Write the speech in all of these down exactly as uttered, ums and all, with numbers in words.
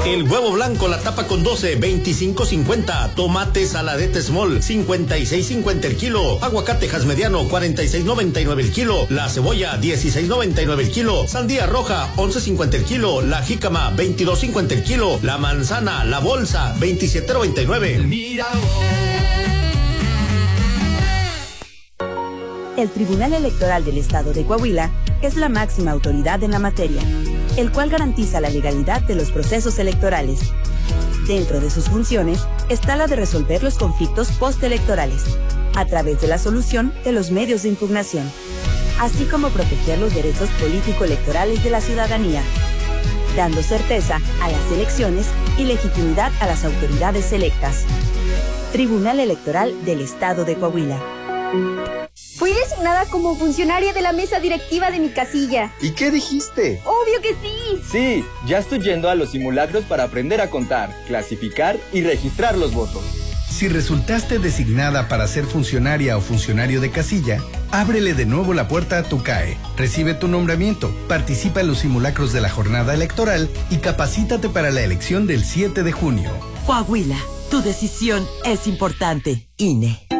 El huevo blanco, la tapa con doce, veinticinco cincuenta. Tomate saladete small, cincuenta y seis cincuenta el kilo. Aguacatejas mediano, cuarenta y seis noventa y nueve el kilo. La cebolla, dieciséis noventa y nueve el kilo. Sandía roja, once cincuenta el kilo. La jícama, veintidós cincuenta el kilo. La manzana, la bolsa, veintisiete noventa y nueve. Mira El Tribunal Electoral del Estado de Coahuila es la máxima autoridad en la materia, el cual garantiza la legalidad de los procesos electorales. Dentro de sus funciones está la de resolver los conflictos postelectorales, a través de la solución de los medios de impugnación, así como proteger los derechos político-electorales de la ciudadanía, dando certeza a las elecciones y legitimidad a las autoridades electas. Tribunal Electoral del Estado de Coahuila. Fui designada como funcionaria de la mesa directiva de mi casilla. ¿Y qué dijiste? ¡Obvio que sí! Sí, ya estoy yendo a los simulacros para aprender a contar, clasificar y registrar los votos. Si resultaste designada para ser funcionaria o funcionario de casilla, ábrele de nuevo la puerta a tu C A E. Recibe tu nombramiento, participa en los simulacros de la jornada electoral y capacítate para la elección del siete de junio. Coahuila, tu decisión es importante. I N E.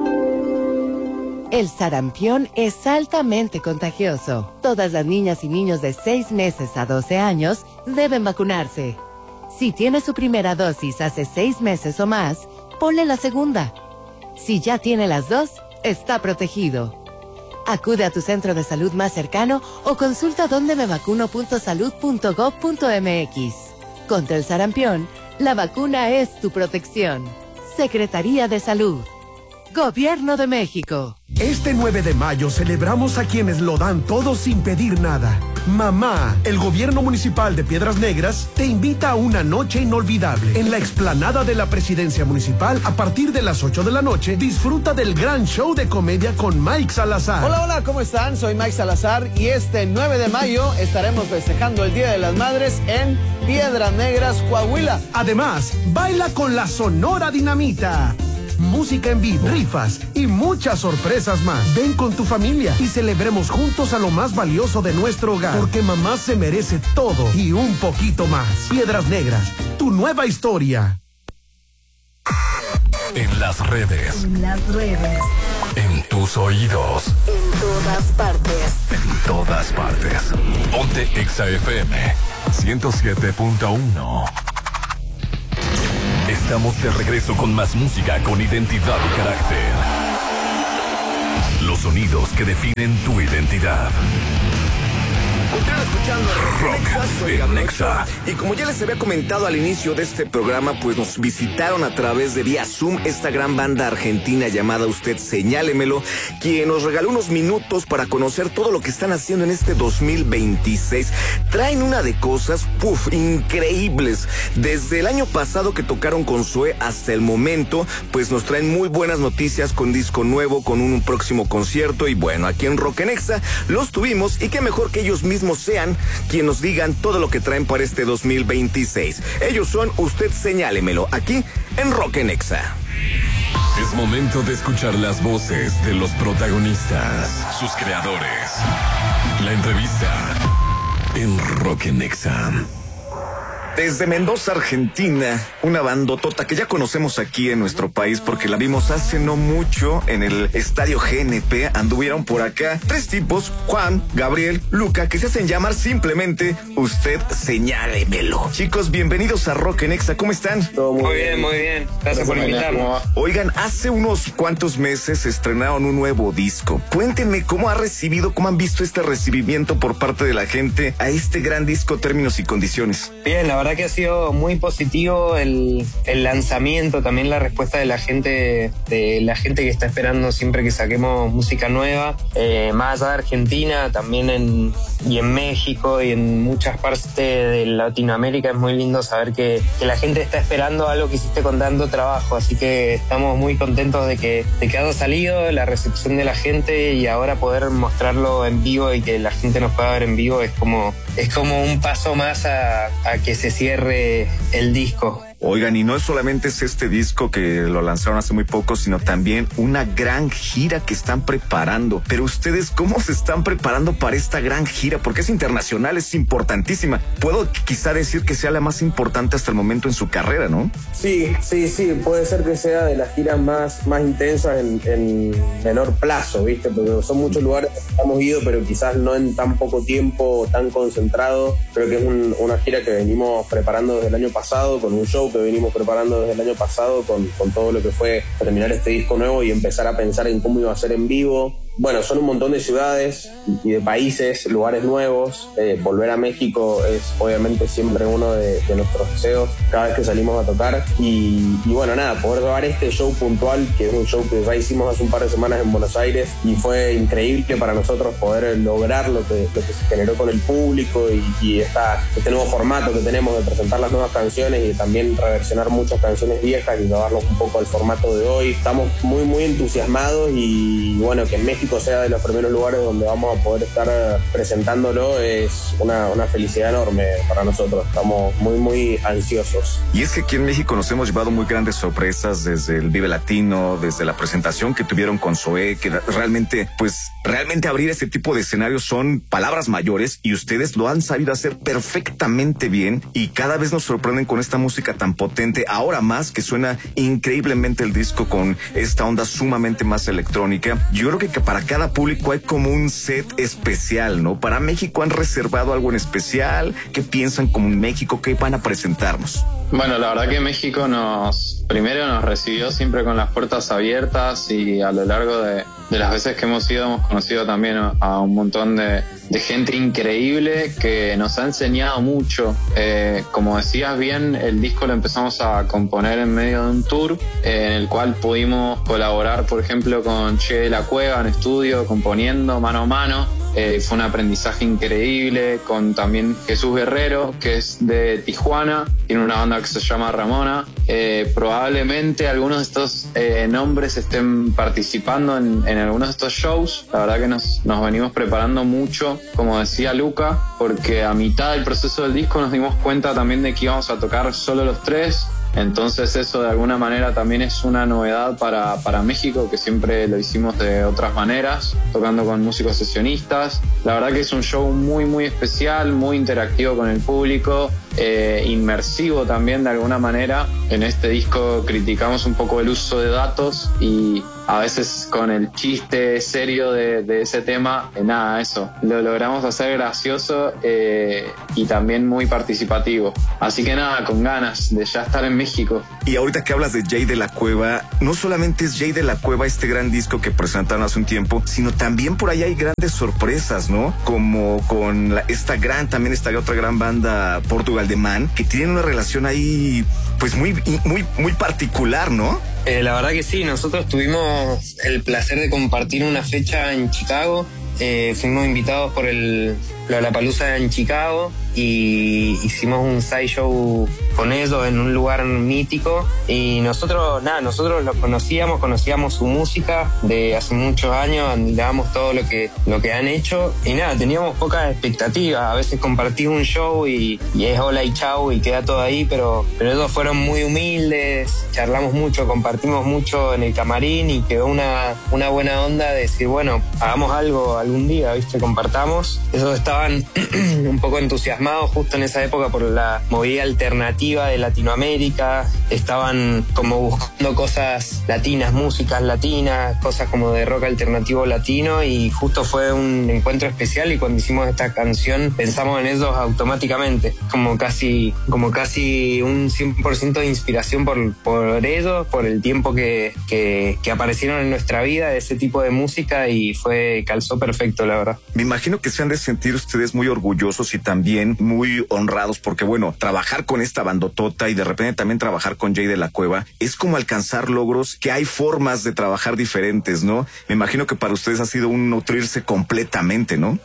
El sarampión es altamente contagioso. Todas las niñas y niños de seis meses a doce años deben vacunarse. Si tiene su primera dosis hace seis meses o más, ponle la segunda. Si ya tiene las dos, está protegido. Acude a tu centro de salud más cercano o consulta donde me vacuno punto salud punto gob punto eme equis. Contra el sarampión, la vacuna es tu protección. Secretaría de Salud. Gobierno de México. Este nueve de mayo celebramos a quienes lo dan todo sin pedir nada. Mamá, el gobierno municipal de Piedras Negras te invita a una noche inolvidable. En la explanada de la presidencia municipal, a partir de las ocho de la noche, disfruta del gran show de comedia con Mike Salazar. Hola, hola, ¿cómo están? Soy Mike Salazar y este nueve de mayo estaremos festejando el Día de las Madres en Piedras Negras, Coahuila. Además, baila con la Sonora Dinamita. Música en vivo, rifas y muchas sorpresas más. Ven con tu familia y celebremos juntos a lo más valioso de nuestro hogar, porque mamá se merece todo y un poquito más. Piedras Negras, tu nueva historia. En las redes. En las redes. En tus oídos. En todas partes. En todas partes. Ponte Exa F M ciento siete punto uno. Estamos de regreso con más música con identidad y carácter. Los sonidos que definen tu identidad. Continúan escuchando Rock en Nexa. Y como ya les había comentado al inicio de este programa, pues nos visitaron a través de vía Zoom esta gran banda argentina llamada Usted Señálemelo, quien nos regaló unos minutos para conocer todo lo que están haciendo en este dos mil veintiséis. Traen una de cosas, puf, increíbles. Desde el año pasado que tocaron con Zoé hasta el momento, pues nos traen muy buenas noticias con disco nuevo, con un próximo concierto. Y bueno, aquí en Rock en Nexa los tuvimos y qué mejor que ellos mismos sean quien nos digan todo lo que traen para este dos mil veintiséis. Ellos son Usted Señálemelo, aquí en Rock en Nexa. Es momento de escuchar las voces de los protagonistas, sus creadores. La entrevista en Rock en Nexa. Desde Mendoza, Argentina, una bandotota que ya conocemos aquí en nuestro país porque la vimos hace no mucho en el Estadio G N P. Anduvieron por acá tres tipos, Juan, Gabriel, Luca, que se hacen llamar simplemente Usted Señálemelo. Chicos, bienvenidos a Rock en Nexa. ¿Cómo están? Todo muy, muy bien, muy bien. Gracias, Gracias por invitarnos. Oigan, hace unos cuantos meses estrenaron un nuevo disco. Cuéntenme cómo ha recibido, cómo han visto este recibimiento por parte de la gente a este gran disco Términos y Condiciones. Bien, la verdad que ha sido muy positivo el, el lanzamiento, también la respuesta de la gente, de la gente que está esperando siempre que saquemos música nueva, eh, más allá de Argentina, también en, y en México y en muchas partes de Latinoamérica. Es muy lindo saber que, que la gente está esperando algo que hiciste con tanto trabajo, así que estamos muy contentos de que, de que haya salido, la recepción de la gente, y ahora poder mostrarlo en vivo y que la gente nos pueda ver en vivo es como, es como un paso más a, a que se cierre el disco. Oigan, y no solamente es este disco que lo lanzaron hace muy poco, sino también una gran gira que están preparando. Pero ustedes, ¿cómo se están preparando para esta gran gira? Porque es internacional, es importantísima. Puedo quizá decir que sea la más importante hasta el momento en su carrera, ¿no? Sí, sí, sí, puede ser que sea de las giras más, más intensas en, en menor plazo, ¿viste? Porque son muchos lugares que hemos ido, pero quizás no en tan poco tiempo, tan concentrado. Creo que es un, una gira que venimos preparando desde el año pasado, con un show que venimos preparando desde el año pasado, con, con todo lo que fue terminar este disco nuevo y empezar a pensar en cómo iba a ser en vivo. Bueno, son un montón de ciudades y de países, lugares nuevos. Eh, volver a México es obviamente siempre uno de, de nuestros deseos cada vez que salimos a tocar. Y, y bueno, nada, poder llevar este show puntual, que es un show que ya hicimos hace un par de semanas en Buenos Aires, y fue increíble para nosotros poder lograr lo que, lo que se generó con el público y, y esta, este nuevo formato que tenemos de presentar las nuevas canciones y de también reversionar muchas canciones viejas y llevarlos un poco al formato de hoy. Estamos muy, muy entusiasmados y bueno, que en México sea de los primeros lugares donde vamos a poder estar presentándolo es una, una felicidad enorme para nosotros. Estamos muy, muy ansiosos. Y es que aquí en México nos hemos llevado muy grandes sorpresas desde el Vive Latino, desde la presentación que tuvieron con Zoé, que realmente, pues, realmente abrir este tipo de escenarios son palabras mayores y ustedes lo han sabido hacer perfectamente bien y cada vez nos sorprenden con esta música tan potente, ahora más que suena increíblemente el disco con esta onda sumamente más electrónica. Yo creo que, que para cada público hay como un set especial, ¿no? Para México han reservado algo en especial. ¿Qué piensan como en México? ¿Qué van a presentarnos? Bueno, la verdad que México nos, primero nos recibió siempre con las puertas abiertas y a lo largo de, de las veces que hemos ido hemos conocido también a un montón de, de gente increíble que nos ha enseñado mucho. Eh, como decías bien, el disco lo empezamos a componer en medio de un tour eh, en el cual pudimos colaborar, por ejemplo, con Che de la Cueva en estudio, componiendo mano a mano. Eh, fue un aprendizaje increíble, con también Jesús Guerrero, que es de Tijuana, tiene una banda que se llama Ramona. Eh, probablemente algunos de estos eh, nombres estén participando en, en algunos de estos shows. La verdad que nos, nos venimos preparando mucho, como decía Luca, porque a mitad del proceso del disco nos dimos cuenta también de que íbamos a tocar solo los tres. Entonces eso de alguna manera también es una novedad para, para México, que siempre lo hicimos de otras maneras, tocando con músicos sesionistas. La verdad que es un show muy muy especial, muy interactivo con el público, eh, inmersivo también de alguna manera. En este disco criticamos un poco el uso de datos y a veces con el chiste serio de, de ese tema, eh, nada, eso, lo logramos hacer gracioso eh, y también muy participativo. Así que nada, con ganas de ya estar en México. Y ahorita que hablas de Jay de la Cueva, no solamente es Jay de la Cueva este gran disco que presentaron hace un tiempo, sino también por ahí hay grandes sorpresas, ¿no? Como con la, esta gran, también esta otra gran banda, Portugal de Man, que tienen una relación ahí, pues muy, muy, muy particular, ¿no? Eh, la verdad que sí, nosotros tuvimos el placer de compartir una fecha en Chicago. Eh, fuimos invitados por el Lollapalooza en Chicago y hicimos un side show con ellos en un lugar mítico y nosotros, nada, nosotros los conocíamos, conocíamos su música de hace muchos años, admirábamos todo lo que, lo que han hecho y nada, teníamos pocas expectativas, a veces compartís un show y, y es hola y chau y queda todo ahí, pero, pero ellos fueron muy humildes, charlamos mucho, compartimos mucho en el camarín y quedó una, una buena onda de decir, bueno, hagamos algo algún día, ¿viste? Compartamos. Ellos estaban un poco entusiasmados justo en esa época por la movida alternativa de Latinoamérica, estaban como buscando cosas latinas, músicas latinas, cosas como de rock alternativo latino y justo fue un encuentro especial y cuando hicimos esta canción pensamos en ellos automáticamente, como casi, como casi un cien por ciento de inspiración por, por ellos, por el tiempo que, que, que aparecieron en nuestra vida, de ese tipo de música y fue, calzó perfecto, la verdad. Me imagino que se han de sentir ustedes muy orgullosos y también muy honrados porque, bueno, trabajar con esta bandotota y de repente también trabajar con Jay de la Cueva es como alcanzar logros que hay formas de trabajar diferentes, ¿no? Me imagino que para ustedes ha sido un nutrirse completamente, ¿no?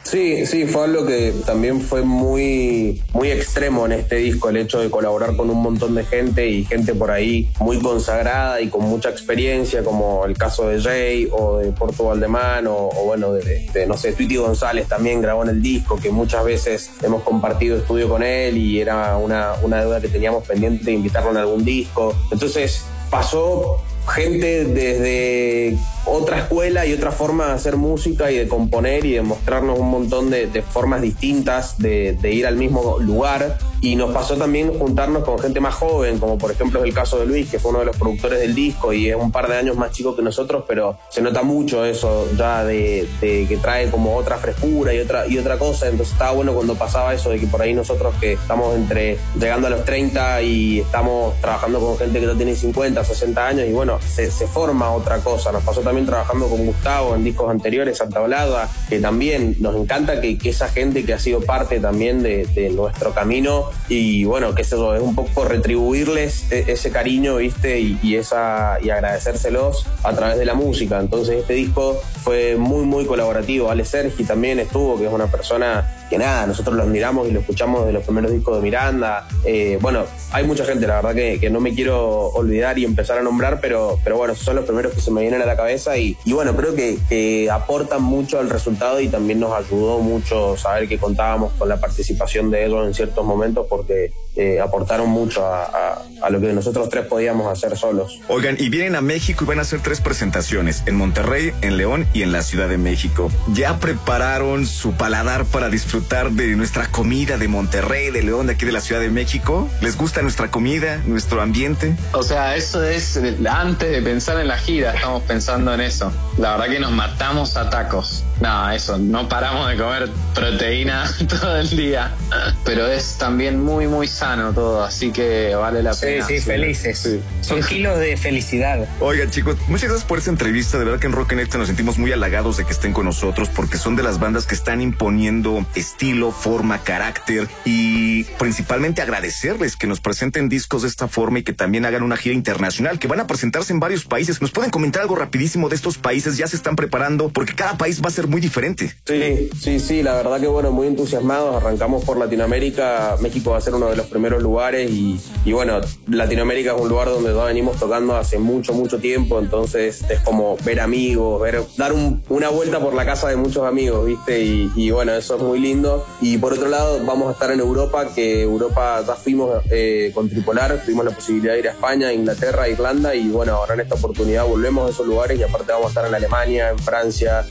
Sí, sí, fue algo que también fue muy, muy extremo en este disco, el hecho de colaborar con un montón de gente y gente por ahí muy consagrada y con mucha experiencia, como el caso de Jay o de Porto Valdemán o, o bueno, de, de, no sé, Tweety González también grabó en el disco, que muchas veces hemos compartido estudio con él y era una, una deuda que teníamos pendiente de invitarlo en algún disco. Entonces pasó gente desde otra escuela y otra forma de hacer música y de componer y de mostrarnos un montón de, de formas distintas de, de ir al mismo lugar. Y nos pasó también juntarnos con gente más joven, como por ejemplo es el caso de Luis, que fue uno de los productores del disco y es un par de años más chico que nosotros, pero se nota mucho eso ya de, de que trae como otra frescura y otra, y otra cosa. Entonces estaba bueno cuando pasaba eso de que por ahí nosotros que estamos entre llegando a los treinta y estamos trabajando con gente que ya tiene cincuenta, sesenta años y bueno, se, se forma otra cosa. Nos pasó también trabajando con Gustavo en discos anteriores, Santa Blada, que también nos encanta que, que esa gente que ha sido parte también de, de nuestro camino y bueno, que eso es un poco retribuirles ese cariño, ¿viste? Y, y, esa, y agradecérselos a través de la música. Entonces este disco fue muy, muy colaborativo. Ale Sergi también estuvo, que es una persona que nada, nosotros lo admiramos y lo escuchamos de los primeros discos de Miranda. Eh, bueno, hay mucha gente, la verdad que, que no me quiero olvidar y empezar a nombrar, pero, pero bueno, son los primeros que se me vienen a la cabeza y, y bueno, creo que, que aportan mucho al resultado y también nos ayudó mucho saber que contábamos con la participación de ellos en ciertos momentos porque eh, aportaron mucho a, a, a lo que nosotros tres podíamos hacer solos. Oigan, y vienen a México y van a hacer tres presentaciones, en Monterrey, en León y en la Ciudad de México. ¿Ya prepararon su paladar para disfrutar de nuestra comida de Monterrey, de León, de aquí de la Ciudad de México? ¿Les gusta nuestra comida, nuestro ambiente? O sea, eso es antes de pensar en la gira, estamos pensando en eso. La verdad que nos matamos a tacos. No, eso, no paramos de comer proteína todo el día. Pero es también muy, muy sano todo, así que vale la sí, pena. Sí, sí, felices. Sí. Son kilos de felicidad. Oigan, chicos, muchas gracias por esta entrevista. De verdad que en Rock and Extra nos sentimos muy halagados de que estén con nosotros porque son de las bandas que están imponiendo estilo, forma, carácter y principalmente agradecerles que nos presenten discos de esta forma y que también hagan una gira internacional, que van a presentarse en varios países. ¿Nos pueden comentar algo rapidísimo de estos países? Ya se están preparando porque cada país va a ser muy diferente. Sí, sí, sí, la verdad que bueno, muy entusiasmados. Arrancamos por Latinoamérica. México va a ser uno de los primeros lugares y, y bueno, Latinoamérica es un lugar donde ya venimos tocando hace mucho, mucho tiempo, entonces es como ver amigos, ver, dar un, una vuelta por la casa de muchos amigos, ¿viste? Y, y bueno, eso es muy lindo. Y por otro lado, vamos a estar en Europa, que Europa ya fuimos eh, con Tripolar, tuvimos la posibilidad de ir a España, Inglaterra, Irlanda, y bueno, ahora en esta oportunidad volvemos a esos lugares y aparte vamos a estar en Alemania, en Francia,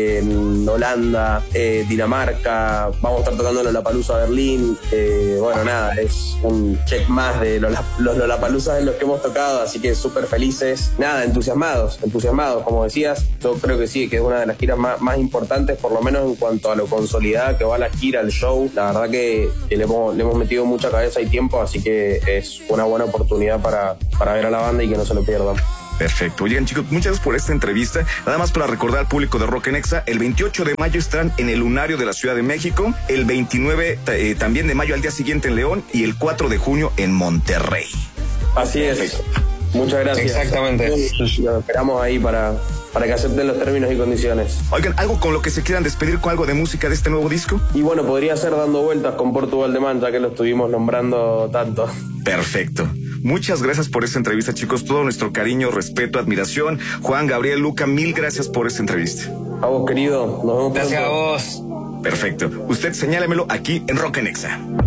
en Holanda, eh, Dinamarca, vamos a estar tocando en Lollapalooza Berlín, eh, bueno, nada, es un check más de los, los Lollapaloozas en los que hemos tocado, así que súper felices, nada, entusiasmados, entusiasmados, como decías, yo creo que sí, que es una de las giras más, más importantes, por lo menos en cuanto a lo consolidada que va la gira, el show, la verdad que, que le, hemos, le hemos metido mucha cabeza y tiempo, así que es una buena oportunidad para, para ver a la banda y que no se lo pierdan. Perfecto. Oigan, chicos, muchas gracias por esta entrevista. Nada más para recordar al público de Rock en Exa, el veintiocho de mayo estarán en el Lunario de la Ciudad de México, el veintinueve eh, también de mayo al día siguiente en León y el cuatro de junio en Monterrey. Así es. Perfecto. Muchas gracias. Exactamente. Lo esperamos ahí para, para que acepten los términos y condiciones. Oigan, ¿algo con lo que se quieran despedir con algo de música de este nuevo disco? Y bueno, podría ser Dando Vueltas con Porto Valdemán, ya que lo estuvimos nombrando tanto. Perfecto. Muchas gracias por esta entrevista, chicos. Todo nuestro cariño, respeto, admiración. Juan, Gabriel, Luca, mil gracias por esta entrevista. A vos, querido. Nos vemos Gracias pronto. a vos. Perfecto. Usted señálemelo aquí en Rock en Exa.